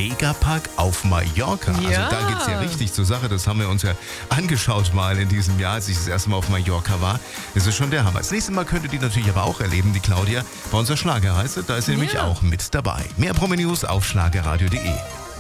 Megapark auf Mallorca. Ja. Also da geht's ja richtig zur Sache. Das haben wir uns ja angeschaut mal in diesem Jahr, als ich das erste Mal auf Mallorca war. Das ist schon der Hammer. Das nächste Mal könnt ihr die natürlich aber auch erleben, die Claudia, bei unserer Schlagerreise. Da ist sie nämlich auch mit dabei. Mehr Promi-News auf schlagerradio.de.